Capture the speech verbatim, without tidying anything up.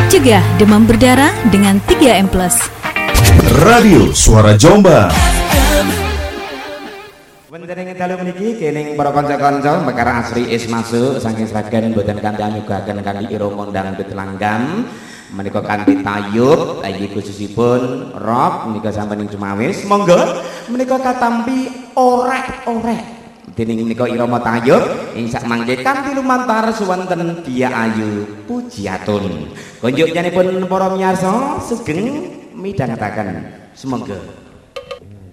Cegah demam berdarah dengan tiga M plus. Radio Suara Jombang. Wonten ing dalu mriki kening para kanca-kanca perkara asri is masuk saking sragen boten kanthi anyugaken kanthi irama dangdut langgam menika kanthi tayub iki khususipun rock menika sampun ing Cumawis monggo menika katampi orek-orek dening menika irama tayub ing sak mangke kanthi lumantar suwenten Dia Ayu Pujiatun konjuk nyanipun para miyarsa sugeng midhangetaken semoga